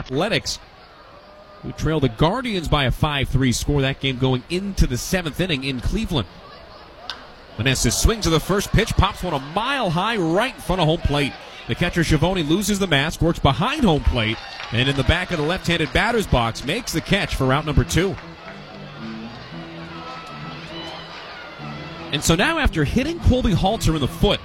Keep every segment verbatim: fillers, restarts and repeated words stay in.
Athletics, who trail the Guardians by a five three score. That game going into the seventh inning in Cleveland. Meneses swings to the first pitch, pops one a mile high right in front of home plate. The catcher Schiavone loses the mask, works behind home plate, and in the back of the left-handed batter's box makes the catch for out number two. And so now after hitting Colby Halter in the foot,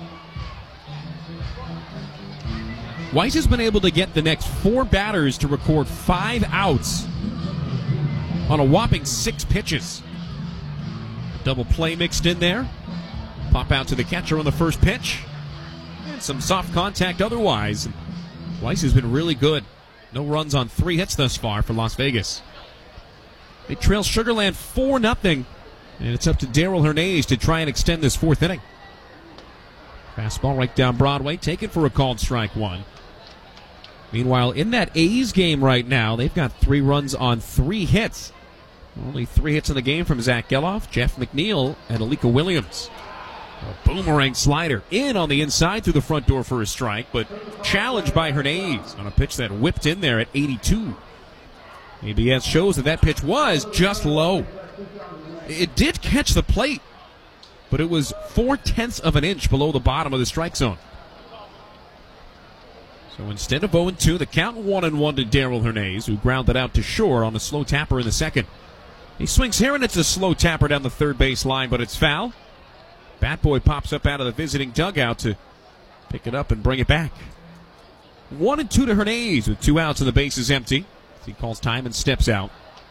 Weiss has been able to get the next four batters to record five outs on a whopping six pitches. Double play mixed in there. Pop out to the catcher on the first pitch. And some soft contact otherwise. Weiss has been really good. No runs on three hits thus far for Las Vegas. They trail Sugar Land four nothing. And it's up to Darell Hernaiz to try and extend this fourth inning. Fastball right down Broadway, taken for a called strike one. Meanwhile, in that A's game right now, they've got three runs on three hits. Only three hits in the game from Zach Geloff, Jeff McNeil, and Alika Williams. A boomerang slider in on the inside through the front door for a strike, but challenged by Hernaiz on a pitch that whipped in there at eighty-two. A B S shows that that pitch was just low. It did catch the plate, but it was four-tenths of an inch below the bottom of the strike zone. So instead of oh and two, the count one and one to Darell Hernaiz, who grounded out to short on a slow tapper in the second. He swings here, and it's a slow tapper down the third base line, but it's foul. Bat Boy pops up out of the visiting dugout to pick it up and bring it back. One and two to Hernaiz with two outs and the base is empty. He calls time and steps out.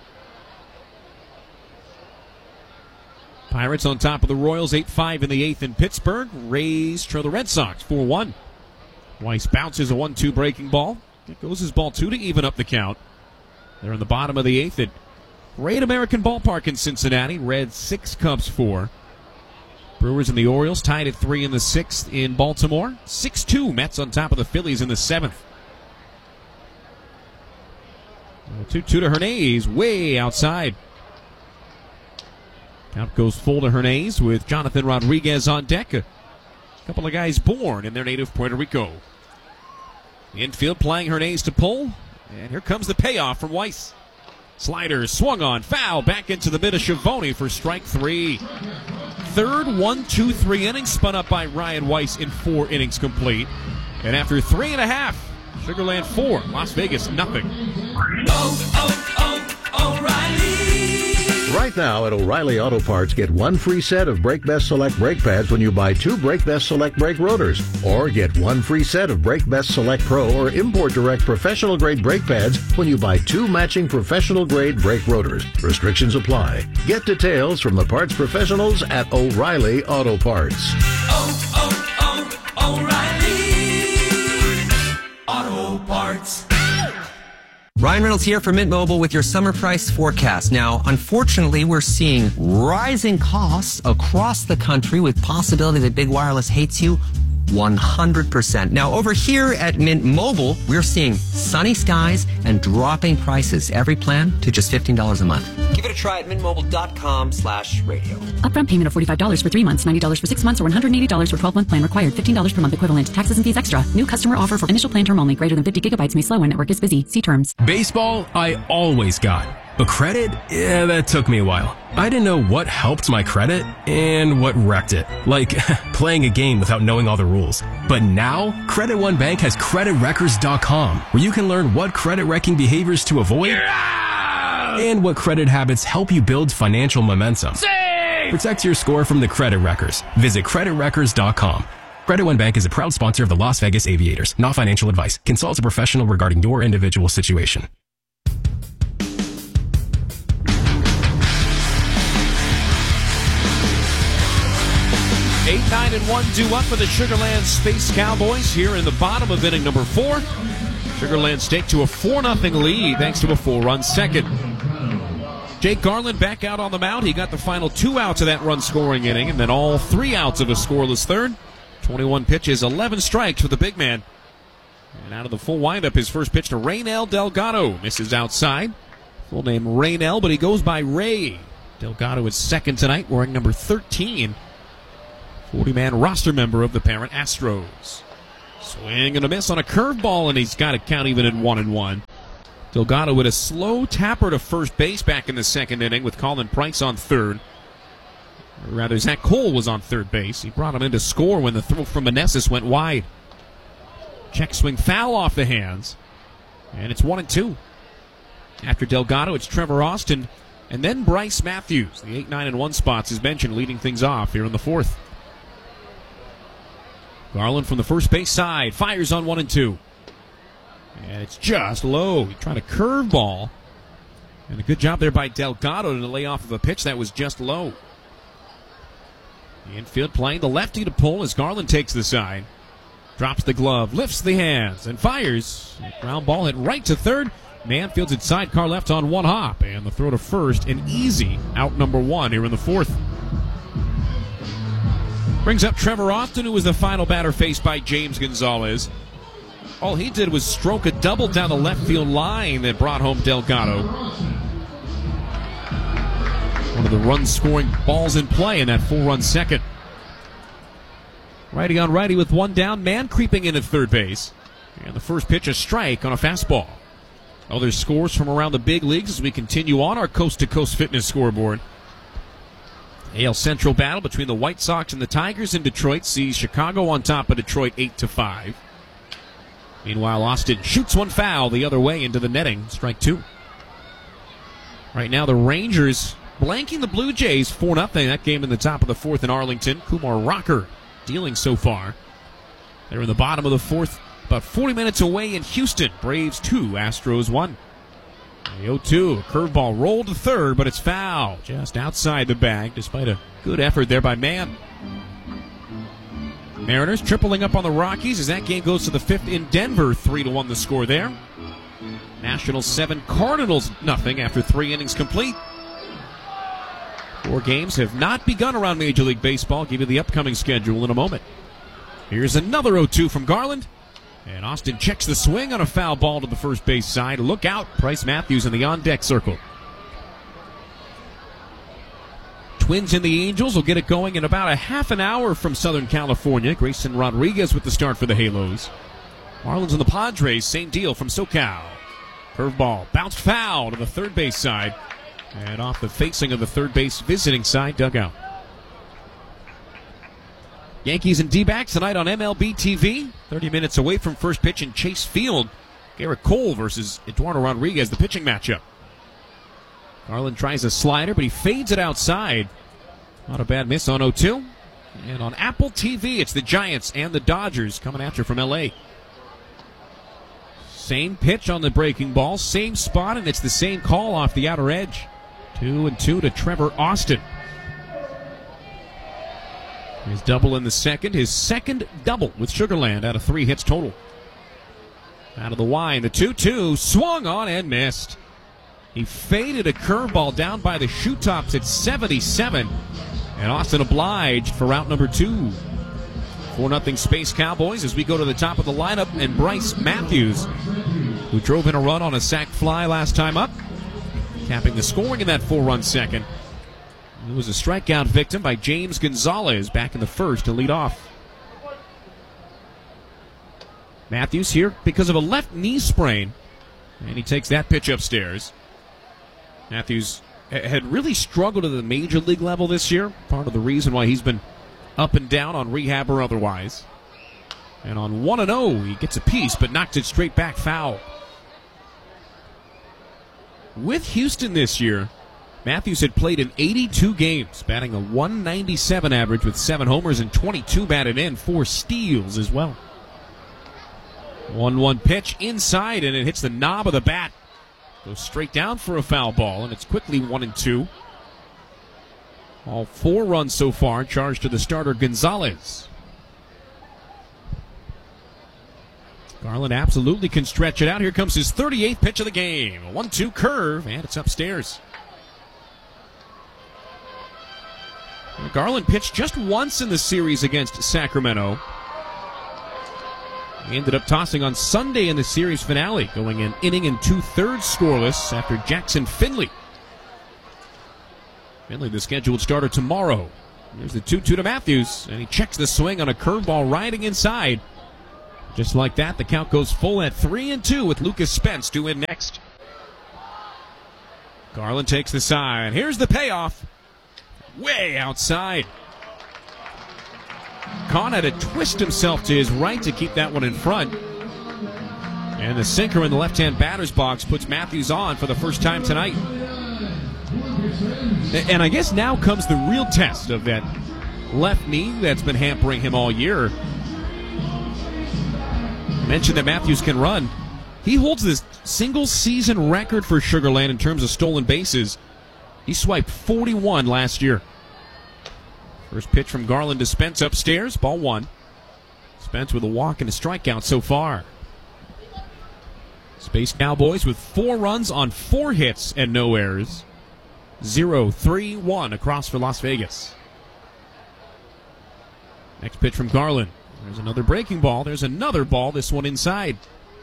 Pirates on top of the Royals, eight five in the eighth in Pittsburgh. Rays trail the Red Sox, four one. Weiss bounces a one two breaking ball. It goes his ball two to even up the count. They're in the bottom of the eighth at Great American Ballpark in Cincinnati. Reds six, Cubs four. Brewers and the Orioles tied at three in the sixth in Baltimore. six two, Mets on top of the Phillies in the seventh. two two to Hernaiz, way outside. Count goes full to Hernaiz with Jonathan Rodriguez on deck. A couple of guys born in their native Puerto Rico. The infield playing Hernaiz to pull. And here comes the payoff from Weiss. Slider swung on, foul, back into the mid of Schiavone for strike three. Third one, two, three innings spun up by Ryan Weiss in four innings complete. And after three and a half, Sugar Land four, Las Vegas nothing. Oh, oh, oh, O'Reilly. Right now at O'Reilly Auto Parts, get one free set of Brake Best Select brake pads when you buy two Brake Best Select brake rotors. Or get one free set of Brake Best Select Pro or Import Direct professional grade brake pads when you buy two matching professional grade brake rotors. Restrictions apply. Get details from the parts professionals at O'Reilly Auto Parts. Oh, oh, oh, O'Reilly Auto Parts. Ryan Reynolds here for Mint Mobile with your summer price forecast. Now, unfortunately, we're seeing rising costs across the country with possibility that big wireless hates you one hundred percent. Now, over here at Mint Mobile, we're seeing sunny skies and dropping prices. Every plan to just fifteen dollars a month. Give it a try at mintmobile.com slash radio. Upfront payment of forty-five dollars for three months, ninety dollars for six months, or one hundred eighty dollars for twelve-month plan required. fifteen dollars per month equivalent. Taxes and fees extra. New customer offer for initial plan term only. Greater than fifty gigabytes may slow when network is busy. See terms. Baseball, I always got. But credit, yeah, that took me a while. I didn't know what helped my credit and what wrecked it. Like playing a game without knowing all the rules. But now, Credit One Bank has credit wreckers dot com, where you can learn what credit wrecking behaviors to avoid and what credit habits help you build financial momentum. Save! Protect your score from the credit wreckers. Visit credit wreckers dot com. Credit One Bank is a proud sponsor of the Las Vegas Aviators. Not financial advice. Consult a professional regarding your individual situation. eight, nine, and one due up for the Sugar Land Space Cowboys here in the bottom of inning number four. Sugar Land stake to a four nothing lead thanks to a four-run second. Jake Garland back out on the mound. He got the final two outs of that run-scoring inning, and then all three outs of a scoreless third. twenty-one pitches, eleven strikes for the big man. And out of the full windup, his first pitch to Raynel Delgado. Misses outside. Full name Raynel, but he goes by Ray. Delgado is second tonight, wearing number thirteen. forty-man roster member of the parent Astros. Swing and a miss on a curveball, and he's got it count even at one and one. Delgado with a slow tapper to first base back in the second inning with Colin Price on third. Or rather, Zach Cole was on third base. He brought him in to score when the throw from Meneses went wide. Check swing foul off the hands. And it's one and two. After Delgado, it's Trevor Austin and then Bryce Matthews. The eight, nine, and one spots, as mentioned, leading things off here in the fourth. Garland from the first base side fires on one and two. And it's just low. He tried a curveball. And a good job there by Delgado to lay off of a pitch that was just low. The infield playing the lefty to pull as Garland takes the side. Drops the glove, lifts the hands, and fires. Ground ball hit right to third. Mann fields it sidecar left on one hop. And the throw to first, an easy out number one here in the fourth. Brings up Trevor Austin, who was the final batter faced by James Gonzalez. All he did was stroke a double down the left field line that brought home Delgado. One of the run-scoring balls in play in that four-run second. Righty on righty with one down. Mann creeping in at third base. And the first pitch, a strike on a fastball. Other scores from around the big leagues as we continue on our coast-to-coast fitness scoreboard. A L Central battle between the White Sox and the Tigers in Detroit sees Chicago on top of Detroit eight to five. Meanwhile, Austin shoots one foul the other way into the netting. Strike two. Right now, the Rangers blanking the Blue Jays four nothing. That game in the top of the fourth in Arlington. Kumar Rocker dealing so far. They're in the bottom of the fourth, about forty minutes away in Houston. Braves two, Astros one. The oh two, a curveball rolled to third, but it's foul. Just outside the bag, despite a good effort there by Mann. Mariners tripling up on the Rockies as that game goes to the fifth in Denver. three to one the score there. Nationals seven, Cardinals nothing after three innings complete. Four games have not begun around Major League Baseball. I'll give you the upcoming schedule in a moment. Here's another oh two from Garland. And Austin checks the swing on a foul ball to the first base side. Look out, Bryce Matthews in the on-deck circle. Twins and the Angels will get it going in about a half an hour from Southern California. Grayson Rodriguez with the start for the Halos. Marlins and the Padres, same deal from SoCal. Curveball, bounced foul to the third base side. And off the facing of the third base visiting side dugout. Yankees and D-backs tonight on M L B T V. thirty minutes away from first pitch in Chase Field. Garrett Cole versus Eduardo Rodriguez, the pitching matchup. Garland tries a slider, but he fades it outside. Not a bad miss on oh two. And on Apple T V, it's the Giants and the Dodgers coming at you from L A. Same pitch on the breaking ball, same spot, and it's the same call off the outer edge. Two and two to Trevor Austin. His double in the second, his second double with Sugarland out of three hits total. Out of the wine, the two two, swung on and missed. He faded a curveball down by the shoe tops at seventy-seven. And Austin obliged for route number two. four nothing Space Cowboys as we go to the top of the lineup. And Bryce Matthews, who drove in a run on a sac fly last time up, capping the scoring in that four-run second. It was a strikeout victim by James Gonzalez back in the first to lead off. Matthews here because of a left knee sprain. And he takes that pitch upstairs. Matthews had really struggled at the major league level this year. Part of the reason why he's been up and down on rehab or otherwise. And on one and oh, he gets a piece, but knocked it straight back foul. With Houston this year, Matthews had played in eighty-two games, batting a one ninety-seven average with seven homers and twenty-two batted in, four steals as well. one one pitch inside, and it hits the knob of the bat. Goes straight down for a foul ball, and it's quickly one and two. All four runs so far charged to the starter Gonzalez. Garland absolutely can stretch it out. Here comes his thirty-eighth pitch of the game. A one two curve, and it's upstairs. Garland pitched just once in the series against Sacramento. He ended up tossing on Sunday in the series finale, going an inning and two-thirds scoreless after Jackson Finley. Finley, the scheduled starter tomorrow. Here's the two two to Matthews, and he checks the swing on a curveball riding inside. Just like that, the count goes full at three and two with Lucas Spence due in next. Garland takes the side. Here's the payoff. Way outside. Kahn had to twist himself to his right to keep that one in front. And the sinker in the left-hand batter's box puts Matthews on for the first time tonight. And I guess now comes the real test of that left knee that's been hampering him all year. I mentioned that Matthews can run. He holds this single-season record for Sugar Land in terms of stolen bases. He swiped forty-one last year. First pitch from Garland to Spence upstairs, ball one. Spence with a walk and a strikeout so far. Space Cowboys with four runs on four hits and no errors. zero three one across for Las Vegas. Next pitch from Garland. There's another breaking ball. There's another ball, this one inside.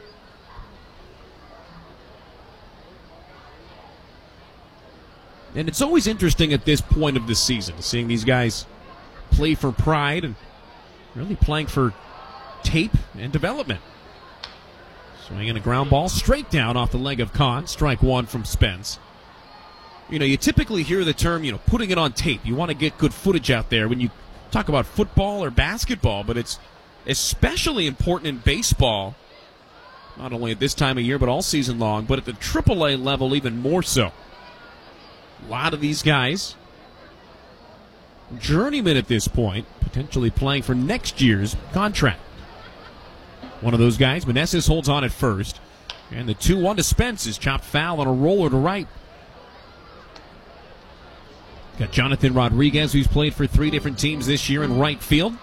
And it's always interesting at this point of the season, seeing these guys play for pride and really playing for tape and development. Swinging a ground ball straight down off the leg of Kahn. Strike one from Spence. You know, you typically hear the term, you know, putting it on tape. You want to get good footage out there when you talk about football or basketball, but it's especially important in baseball, not only at this time of year, but all season long, but at the triple A level even more so. A lot of these guys, journeymen at this point, potentially playing for next year's contract. One of those guys, Meneses, holds on at first. And the two one to Spence is chopped foul on a roller to right. Got Jonathan Rodriguez, who's played for three different teams this year in right field.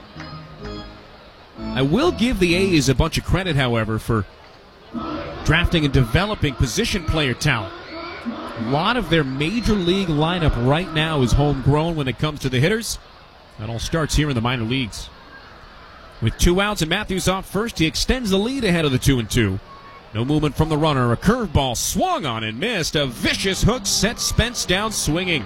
I will give the A's a bunch of credit, however, for drafting and developing position player talent. A lot of their major league lineup right now is homegrown when it comes to the hitters. That all starts here in the minor leagues. With two outs and Matthews off first, he extends the lead ahead of the two and two. No movement from the runner. A curveball swung on and missed. A vicious hook set Spence down swinging.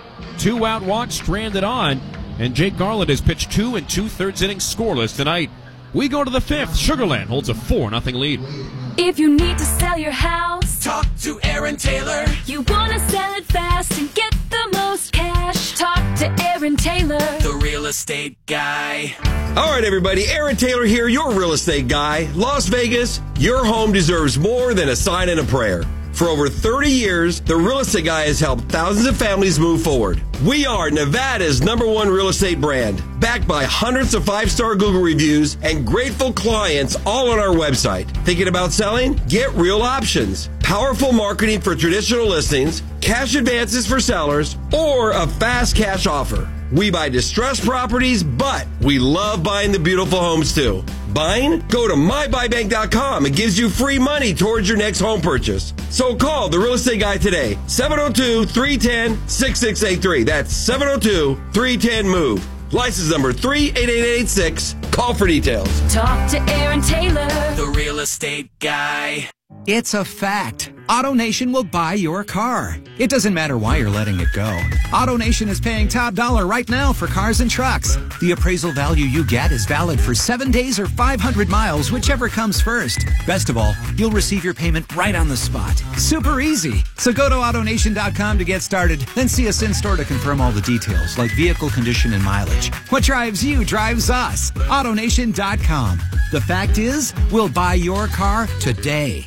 Two out walk stranded on, and Jake Garland has pitched two and two-thirds innings scoreless tonight. We go to the fifth. Sugar Land holds a four nothing lead. If you need to sell your house, Talk to Aaron Taylor. you want to sell it fast and get the most cash, talk to Aaron Taylor. The real estate guy. All right, everybody. Aaron Taylor here, your real estate guy. Las Vegas, your home deserves more than a sign and a prayer. For over thirty years, the Real Estate Guy has helped thousands of families move forward. We are Nevada's number one real estate brand, backed by hundreds of five-star Google reviews and grateful clients all on our website. Thinking about selling? Get Real Options. Powerful marketing for traditional listings, cash advances for sellers, or a fast cash offer. We buy distressed properties, but we love buying the beautiful homes too. Buying? Go to my buy bank dot com. It gives you free money towards your next home purchase. So call the Real Estate Guy today, seven oh two, three one zero, six six eight three. That's seven oh two, three one zero, MOVE. License number three eight eight eight six. Call for details. Talk to Aaron Taylor. The real estate guy. It's a fact. AutoNation will buy your car. It doesn't matter why you're letting it go. AutoNation is paying top dollar right now for cars and trucks. The appraisal value you get is valid for seven days or five hundred miles, whichever comes first. Best of all, you'll receive your payment right on the spot. Super easy. So go to auto nation dot com to get started, then see us in store to confirm all the details, like vehicle condition and mileage. What drives you drives us. auto nation dot com. The fact is, we'll buy your car today.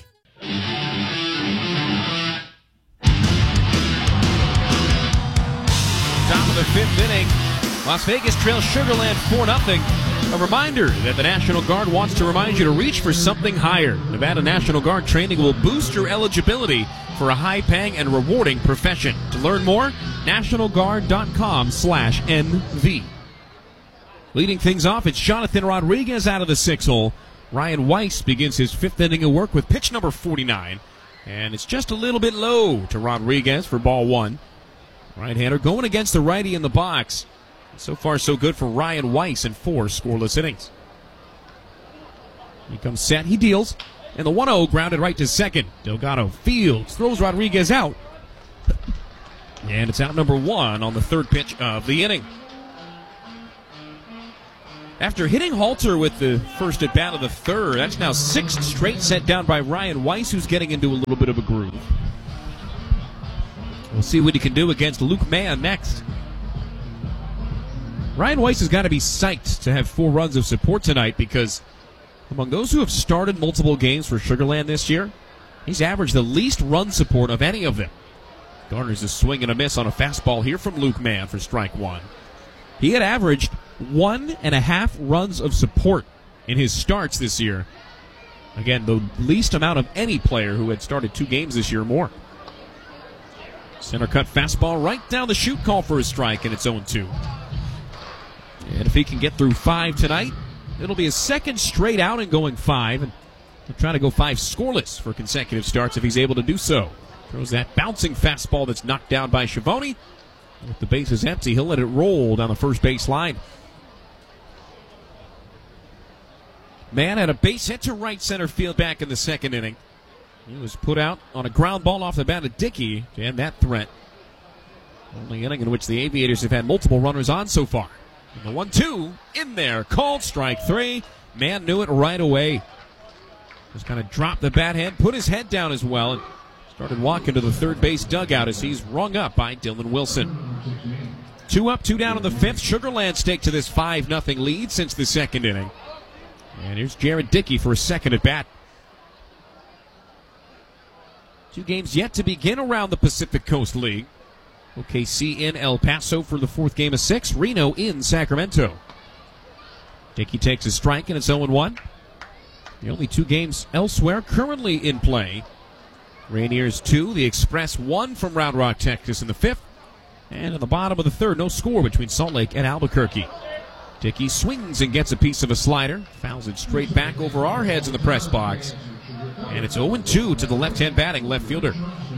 Top of the fifth inning, Las Vegas trails Sugar Land four nothing. A reminder that the National Guard wants to remind you to reach for something higher. Nevada National Guard training will boost your eligibility for a high-paying and rewarding profession. To learn more, national guard dot com slash N V. Leading things off, it's Jonathan Rodriguez out of the six-hole. Ryan Weiss begins his fifth inning of work with pitch number forty-nine. And it's just a little bit low to Rodriguez for ball one. Right-hander going against the righty in the box. So far, so good for Ryan Weiss in four scoreless innings. He comes set, he deals, and the one oh grounded right to second. Delgado fields, throws Rodriguez out. And it's out number one on the third pitch of the inning. After hitting Halter with the first at bat of the third, that's now six straight set down by Ryan Weiss, who's getting into a little bit of a groove. We'll see what he can do against Luke Mann next. Ryan Weiss has got to be psyched to have four runs of support tonight because among those who have started multiple games for Sugar Land this year, he's averaged the least run support of any of them. Garners a swing and a miss on a fastball here from Luke Mann for strike one. He had averaged one and a half runs of support in his starts this year. Again, the least amount of any player who had started two games this year or more. Center cut fastball right down the chute, call for a strike, and it's oh two. And if he can get through five tonight, it'll be his second straight outing going five. And he'll try to go five scoreless for consecutive starts if he's able to do so. Throws that bouncing fastball that's knocked down by Schiavone. With the bases empty, he'll let it roll down the first base line. Mann had a base hit to right center field back in the second inning. He was put out on a ground ball off the bat of Dickey to end that threat. Only inning in which the Aviators have had multiple runners on so far. And the one two in there, called strike three. Mann knew it right away. Just kind of dropped the bat head, put his head down as well, and started walking to the third base dugout as he's rung up by Dylan Wilson. Two up, two down in the fifth. Sugar Land stake to this five nothing lead since the second inning. And here's Jared Dickey for a second at bat. Two games yet to begin around the Pacific Coast League. O K C in El Paso for the fourth game of six. Reno in Sacramento. Dickey takes a strike and it's oh one. The only two games elsewhere currently in play. Rainiers two, the Express one from Round Rock, Texas in the fifth. And in the bottom of the third, no score between Salt Lake and Albuquerque. Dickey swings and gets a piece of a slider. Fouls it straight back over our heads in the press box. And it's oh two to the left-hand batting left fielder.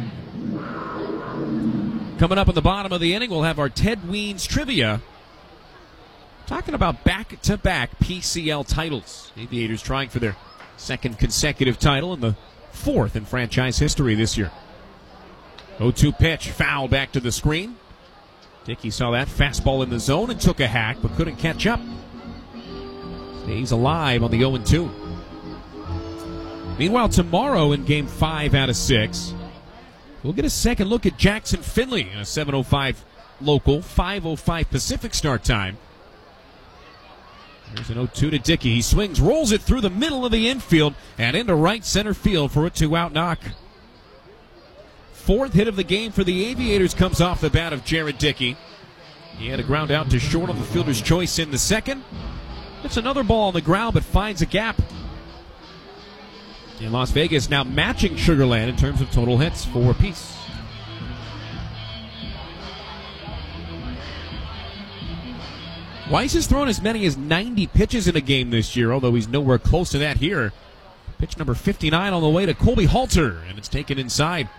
Coming up in the bottom of the inning, we'll have our Ted Weens trivia. Talking about back-to-back P C L titles. Aviators trying for their second consecutive title and the fourth in franchise history this year. oh two pitch, foul back to the screen. Dickey saw that fastball in the zone and took a hack, but couldn't catch up. Stays alive on the oh two. Meanwhile, tomorrow in game five out of six, we'll get a second look at Jackson Finley in a seven oh five local, five oh five Pacific start time. There's an oh two to Dickey. He swings, rolls it through the middle of the infield and into right center field for a two-out knock. Fourth hit of the game for the Aviators comes off the bat of Jared Dickey. He had a ground out to short on the fielder's choice in the second. It's another ball on the ground, but finds a gap. In Las Vegas now matching Sugar Land in terms of total hits, four apiece. Weiss has thrown as many as ninety pitches in a game this year, although he's nowhere close to that here. Pitch number fifty-nine on the way to Colby Halter, and it's taken inside.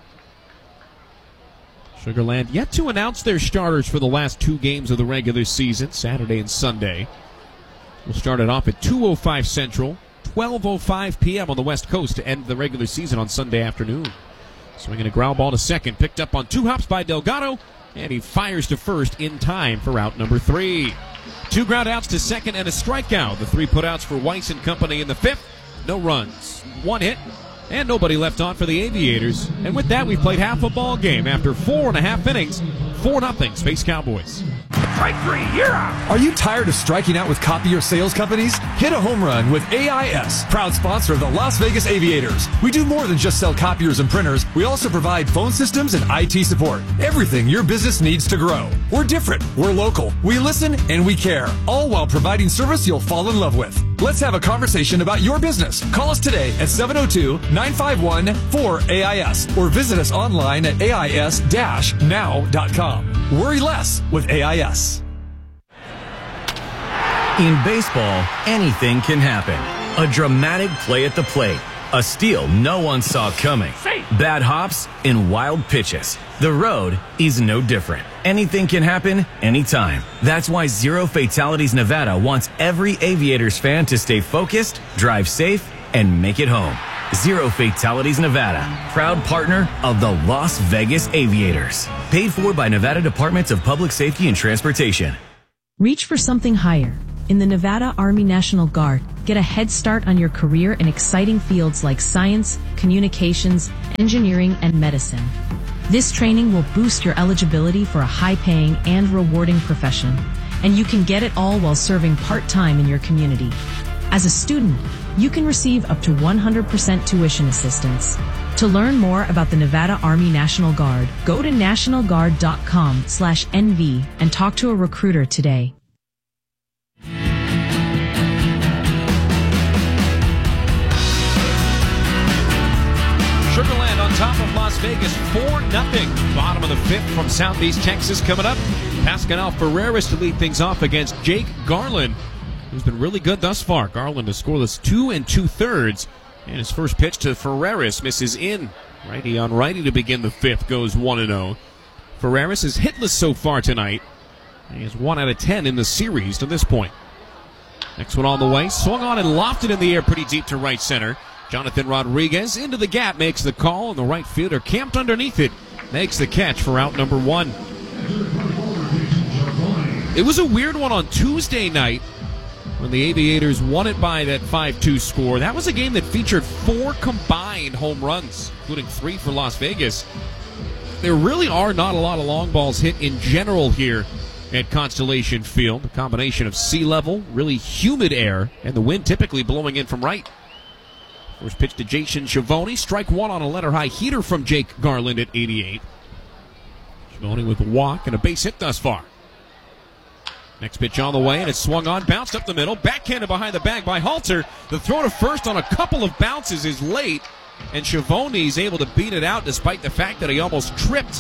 Sugar Land yet to announce their starters for the last two games of the regular season, Saturday and Sunday. We'll start it off at two oh five Central, twelve oh five p.m. on the West Coast to end the regular season on Sunday afternoon. Swinging a ground ball to second, picked up on two hops by Delgado, and he fires to first in time for out number three. Two ground outs to second and a strikeout. The three putouts for Weiss and company in the fifth. No runs, one hit, and nobody left on for the Aviators. And with that, we've played half a ball game. After four and a half innings, four nothing Space Cowboys. Strike three, you're out. Are you tired of striking out with copier sales companies? Hit a home run with A I S, proud sponsor of the Las Vegas Aviators. We do more than just sell copiers and printers. We also provide phone systems and I T support. Everything your business needs to grow. We're different. We're local. We listen and we care, all while providing service you'll fall in love with. Let's have a conversation about your business. Call us today at seven oh two, nine five one, four A I S or visit us online at A I S dash now dot com. Worry less with A I S. In baseball, anything can happen. A dramatic play at the plate, a steal no one saw coming, bad hops, and wild pitches. The road is no different. Anything can happen, anytime. That's why Zero Fatalities Nevada wants every Aviators fan to stay focused, drive safe, and make it home. Zero Fatalities Nevada, proud partner of the Las Vegas Aviators. Paid for by Nevada Departments of Public Safety and Transportation. Reach for something higher. In the Nevada Army National Guard, get a head start on your career in exciting fields like science, communications, engineering, and medicine. This training will boost your eligibility for a high-paying and rewarding profession, and you can get it all while serving part-time in your community. As a student, you can receive up to one hundred percent tuition assistance. To learn more about the Nevada Army National Guard, go to national guard dot com slash N V and talk to a recruiter today. Sugarland on top of Las Vegas, four nothing. Bottom of the fifth from Southeast Texas coming up. Pascal Ferreras to lead things off against Jake Garland, who's been really good thus far. Garland a scoreless two and two-thirds. And his first pitch to Ferreras misses in. Righty on righty to begin the fifth, goes one and oh. Ferreras is hitless so far tonight. He is one out of ten in the series to this point. Next one on the way. Swung on and lofted in the air pretty deep to right center. Jonathan Rodriguez into the gap makes the call, and the right fielder camped underneath it makes the catch for out number one. It was a weird one on Tuesday night when the Aviators won it by that five two score. That was a game that featured four combined home runs, including three for Las Vegas. There really are not a lot of long balls hit in general here at Constellation Field. A combination of sea level, really humid air, and the wind typically blowing in from right. First pitch to Jason Schiavone. Strike one on a letter-high heater from Jake Garland at eighty-eight. Schiavone with a walk and a base hit thus far. Next pitch on the way, and it's swung on, bounced up the middle, backhanded behind the bag by Halter. The throw to first on a couple of bounces is late, and Schiavone is able to beat it out despite the fact that he almost tripped.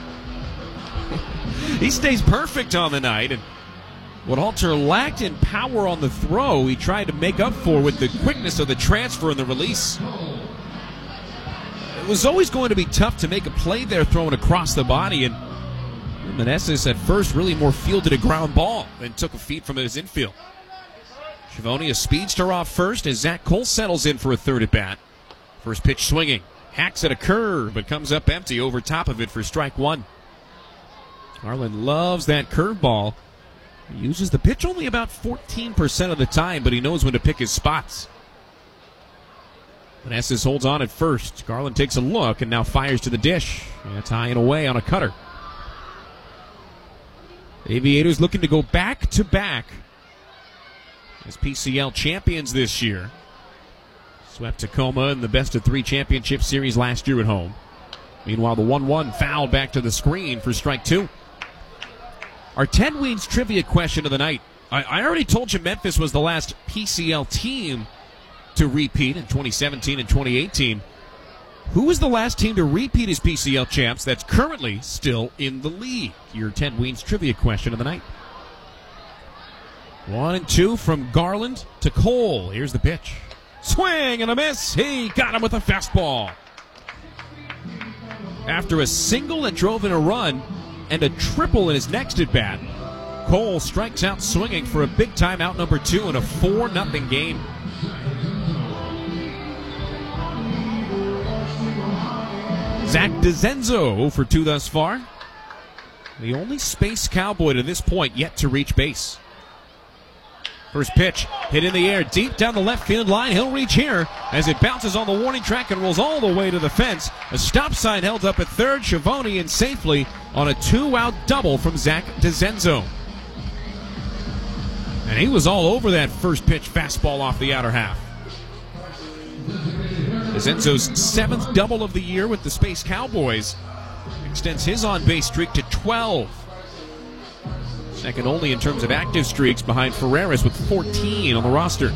He stays perfect on the night, and what Halter lacked in power on the throw, he tried to make up for with the quickness of the transfer and the release. It was always going to be tough to make a play there throwing across the body, and Meneses at first really more fielded a ground ball than took a feed from his infield. Schiavone a speedster off first as Zach Cole settles in for a third at bat. First pitch swinging. Hacks at a curve, but comes up empty over top of it for strike one. Garland loves that curveball. He uses the pitch only about fourteen percent of the time, but he knows when to pick his spots. Meneses holds on at first. Garland takes a look and now fires to the dish. That's high and away on a cutter. Aviators looking to go back-to-back as P C L champions this year. Swept Tacoma in the best-of-three championship series last year at home. Meanwhile, the one one fouled back to the screen for strike two. Our Ted Weeds trivia question of the night. I, I already told you Memphis was the last P C L team to repeat in twenty seventeen and twenty eighteen. Who was the last team to repeat as P C L champs that's currently still in the league? Your Ted Weens trivia question of the night. One and two from Garland to Cole. Here's the pitch. Swing and a miss. He got him with a fastball. After a single that drove in a run and a triple in his next at bat, Cole strikes out swinging for a big time out number two in a four nothing game. Zach DeZenzo oh for two thus far. The only Space Cowboy to this point yet to reach base. First pitch, hit in the air, deep down the left field line. He'll reach here as it bounces on the warning track and rolls all the way to the fence. A stop sign held up at third. Schiavone in safely on a two-out double from Zach DeZenzo. And he was all over that first pitch fastball off the outer half. DeZenzo's seventh double of the year with the Space Cowboys extends his on-base streak to twelve. Second only in terms of active streaks behind Ferreras with fourteen on the roster.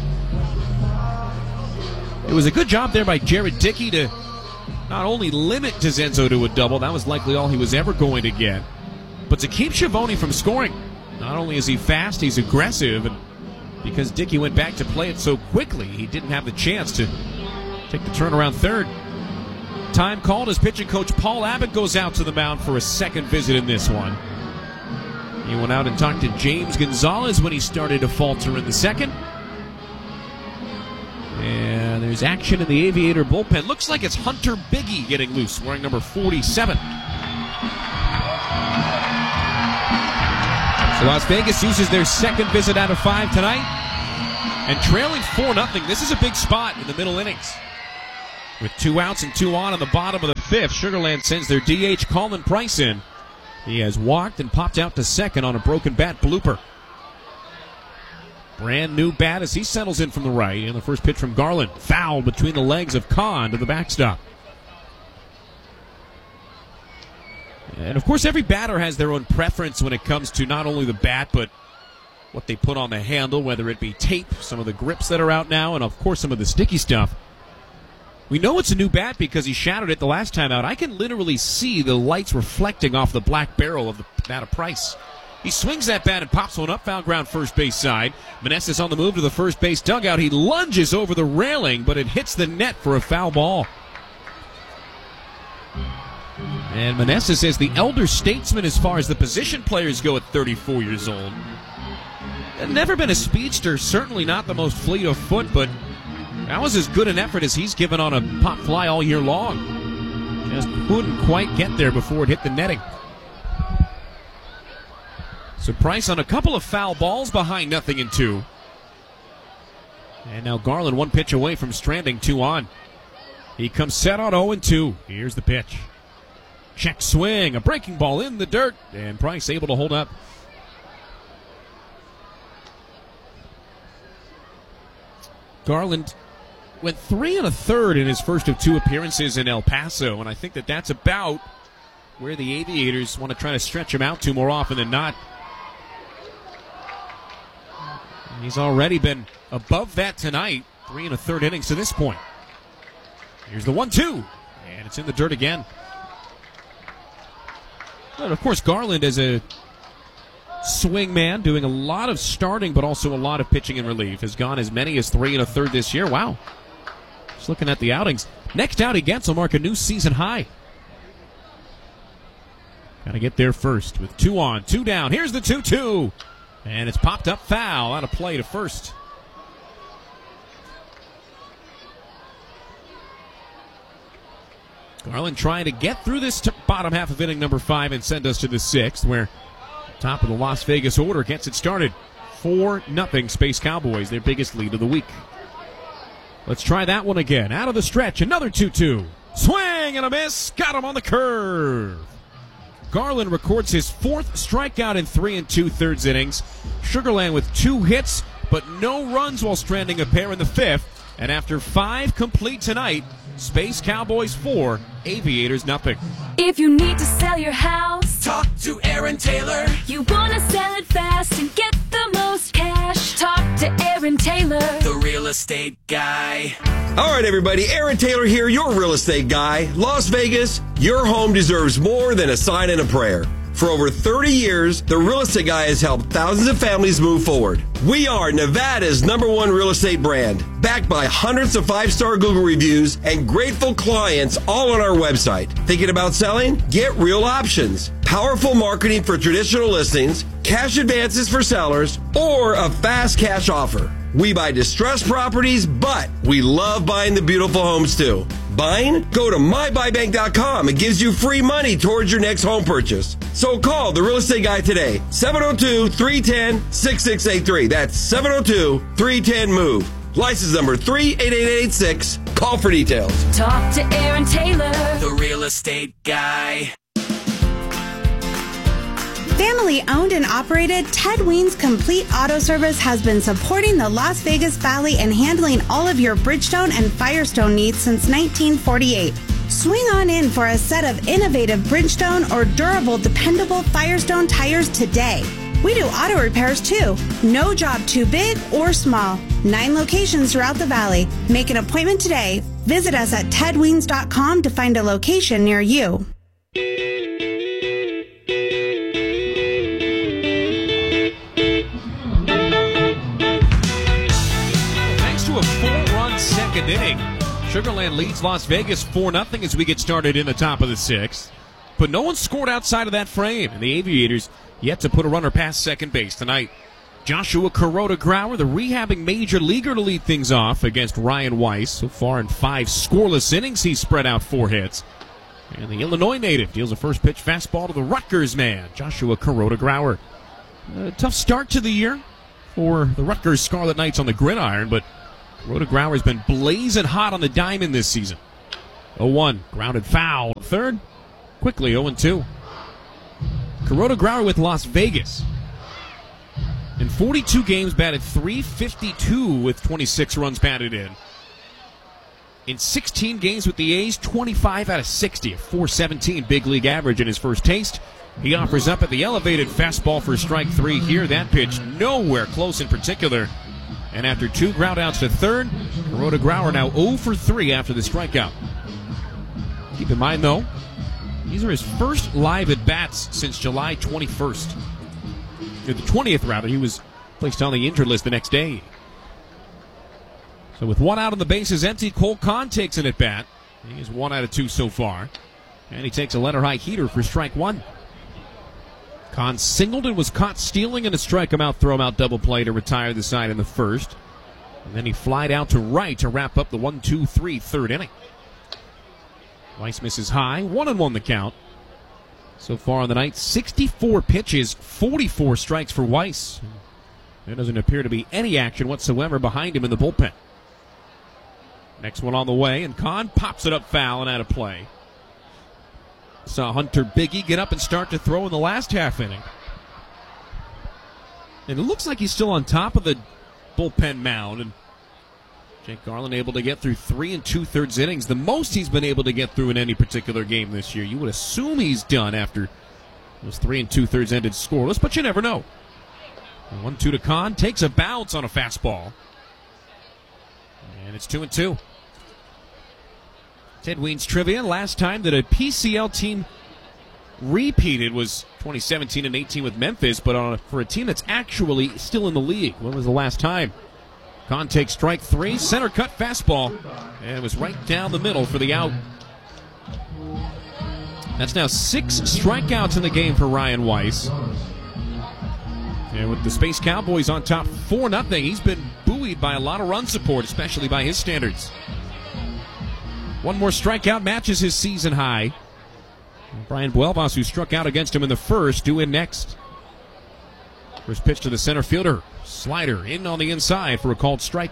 It was a good job there by Jared Dickey to not only limit DeZenzo to a double, that was likely all he was ever going to get, but to keep Schiavone from scoring. Not only is he fast, he's aggressive, and because Dickey went back to play it so quickly, he didn't have the chance to take the turn around third. Time called as pitching coach Paul Abbott goes out to the mound for a second visit in this one. He went out and talked to James Gonzalez when he started to falter in the second. And there's action in the Aviator bullpen. Looks like it's Hunter Biggie getting loose, wearing number forty-seven. So Las Vegas uses their second visit out of five tonight. And trailing four nothing, this is a big spot in the middle innings. With two outs and two on in the bottom of the fifth, Sugar Land sends their D H Colin Price in. He has walked and popped out to second on a broken bat blooper. Brand new bat as he settles in from the right. And the first pitch from Garland. Foul between the legs of Kahn to the backstop. And of course, every batter has their own preference when it comes to not only the bat, but what they put on the handle, whether it be tape, some of the grips that are out now, and of course some of the sticky stuff. We know it's a new bat because he shadowed it the last time out. I can literally see the lights reflecting off the black barrel of the bat of Price. He swings that bat and pops one up, foul ground first base side. Meneses on the move to the first base dugout. He lunges over the railing, but it hits the net for a foul ball. And Meneses is the elder statesman as far as the position players go at thirty-four years old. Never been a speedster, certainly not the most fleet of foot, but that was as good an effort as he's given on a pop fly all year long. Just couldn't quite get there before it hit the netting. So Price on a couple of foul balls behind nothing in two. And now Garland one pitch away from stranding two on. He comes set on oh and two. Here's the pitch. Check swing, a breaking ball in the dirt, and Price able to hold up. Garland went three and a third in his first of two appearances in El Paso, and I think that that's about where the Aviators want to try to stretch him out to more often than not. He's already been above that tonight, three and a third innings to this point. Here's the one two, and it's in the dirt again. And of course, Garland is a swing man, doing a lot of starting, but also a lot of pitching in relief. Has gone as many as three and a third this year. Wow. Just looking at the outings. Next out he gets will mark a new season high. Got to get there first with two on, two down. Here's the two two. And it's popped up foul out of play to first. Garland trying to get through this t- bottom half of inning number five and send us to the sixth, where top of the Las Vegas order gets it started. four nothing Space Cowboys, their biggest lead of the week. Let's try that one again. Out of the stretch, another two two. Swing and a miss. Got him on the curve. Garland records his fourth strikeout in three and two-thirds innings. Sugar Land with two hits, but no runs while stranding a pair in the fifth. And after five complete tonight, Space Cowboys four, Aviators nothing. If you need to sell your house, talk to Aaron Taylor. You want to sell it fast and get the most cash, talk to Aaron Taylor, the real estate guy. All right, everybody, Aaron Taylor here, your real estate guy. Las Vegas, your home deserves more than a sign and a prayer. For over thirty years, the Real Estate Guy has helped thousands of families move forward. We are Nevada's number one real estate brand, backed by hundreds of five-star Google reviews and grateful clients all on our website. Thinking about selling? Get Real Options. Powerful marketing for traditional listings, cash advances for sellers, or a fast cash offer. We buy distressed properties, but we love buying the beautiful homes too. Buying? Go to my buy bank dot com. It gives you free money towards your next home purchase. So call the Real Estate Guy today, seven oh two, three one zero, six six eight three. That's seven oh two, three one zero, MOVE. License number three eight eight eight six. Call for details. talk to Aaron Taylor, the real estate guy. Family owned and operated, Ted Weens Complete Auto Service has been supporting the Las Vegas Valley and handling all of your Bridgestone and Firestone needs since nineteen forty-eight. Swing on in for a set of innovative Bridgestone or durable, dependable Firestone tires today. We do auto repairs too. No job too big or small. Nine locations throughout the valley. Make an appointment today. Visit us at ted weens dot com to find a location near you. Second inning. Sugar Land leads Las Vegas four nothing as we get started in the top of the sixth. But no one scored outside of that frame, and the Aviators yet to put a runner past second base tonight. Joshua Kuroda Grauer, the rehabbing major leaguer, to lead things off against Ryan Weiss. So far in five scoreless innings, he's spread out four hits. And the Illinois native deals a first pitch fastball to the Rutgers man, Joshua Kuroda Grauer. A tough start to the year for the Rutgers Scarlet Knights on the gridiron, but Kuroda Grauer has been blazing hot on the diamond this season. oh one, grounded foul. Third, quickly oh and two. Kuroda Grauer with Las Vegas. In forty-two games, batted three fifty-two with twenty-six runs batted in. In sixteen games with the A's, twenty-five out of sixty, a four seventeen big league average in his first taste. He offers up at the elevated fastball for strike three here. That pitch nowhere close in particular. And after two ground outs to third, Kuroda Grauer now oh for three after the strikeout. Keep in mind, though, these are his first live at-bats since July twenty-first. Or the twentieth, rather. He was placed on the injured list the next day. So with one out on the bases empty, Cole Kahn takes an at-bat. He is one out of two so far. And he takes a letter-high heater for strike one. Kahn singled and was caught stealing in a strike-him-out, throw-him-out double play to retire the side in the first. And then he flied out to right to wrap up the one two three third inning. Weiss misses high, one and one the count. So far on the night, sixty-four pitches, forty-four strikes for Weiss. There doesn't appear to be any action whatsoever behind him in the bullpen. Next one on the way, and Kahn pops it up foul and out of play. Saw Hunter Biggie get up and start to throw in the last half inning. And it looks like he's still on top of the bullpen mound. And Jake Garland able to get through three and two-thirds innings, the most he's been able to get through in any particular game this year. You would assume he's done after those three and two-thirds ended scoreless, but you never know. one two to Kahn, takes a bounce on a fastball. And it's two and two. Ted Weens trivia. Last time that a P C L team repeated was twenty seventeen and eighteen with Memphis, but on a, for a team that's actually still in the league. When was the last time? Kahn takes strike three, center cut fastball, and it was right down the middle for the out. That's now six strikeouts in the game for Ryan Weiss. And with the Space Cowboys on top four nothing, he's been buoyed by a lot of run support, especially by his standards. One more strikeout matches his season high. Brian Buelvas, who struck out against him in the first, due in next. First pitch to the center fielder. Slider in on the inside for a called strike.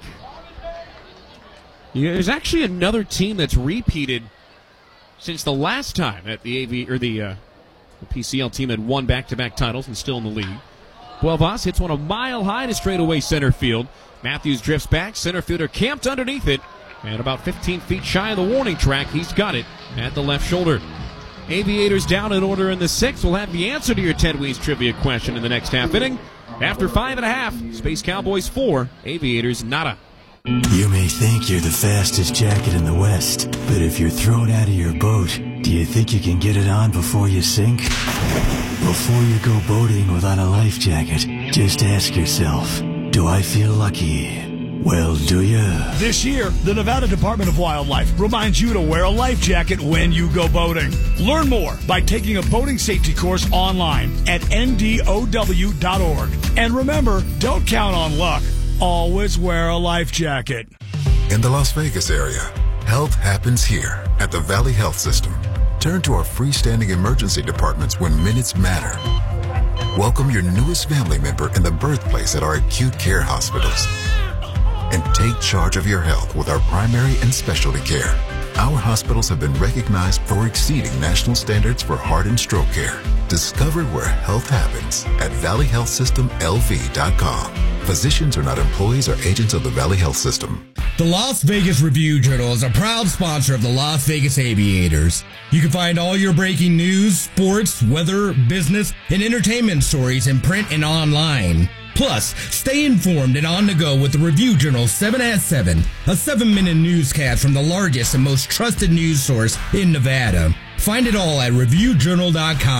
Yeah, there's actually another team that's repeated since the last time that the A V or the, uh, the P C L team had won back-to-back titles and still in the league. Buelvas hits one a mile high to straightaway center field. Matthews drifts back. Center fielder camped underneath it. And about fifteen feet shy of the warning track, he's got it at the left shoulder. Aviators down in order in the sixth. We'll have the answer to your Ted Weens trivia question in the next half inning. After five and a half, Space Cowboys four, Aviators nada. You may think you're the fastest jacket in the West, but if you're thrown out of your boat, do you think you can get it on before you sink? Before you go boating without a life jacket, just ask yourself, do I feel lucky? Well, do you? This year, the Nevada Department of Wildlife reminds you to wear a life jacket when you go boating. Learn more by taking a boating safety course online at N D O W dot org. And remember, don't count on luck. Always wear a life jacket. In the Las Vegas area, health happens here at the Valley Health System. Turn to our freestanding emergency departments when minutes matter. Welcome your newest family member in the birthplace at our acute care hospitals. And take charge of your health with our primary and specialty care. Our hospitals have been recognized for exceeding national standards for heart and stroke care. Discover where health happens at valley health system L V dot com. Physicians are not employees or agents of the Valley Health System. The Las Vegas Review-Journal is a proud sponsor of the Las Vegas Aviators. You can find all your breaking news, sports, weather, business, and entertainment stories in print and online. Plus, stay informed and on the go with the Review-Journal seven at seven, a seven-minute newscast from the largest and most trusted news source in Nevada. Find it all at review journal dot com.